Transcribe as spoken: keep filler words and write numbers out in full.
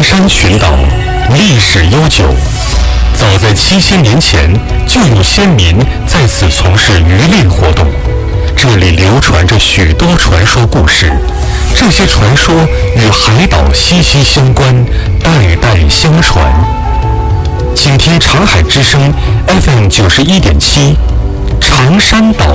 山群岛历史悠久，早在七千年前就有先民在此从事渔猎活动。这里流传着许多传说故事，这些传说与海岛息息相关，代代相传。请听长海之声 F M 九十一点七，长山岛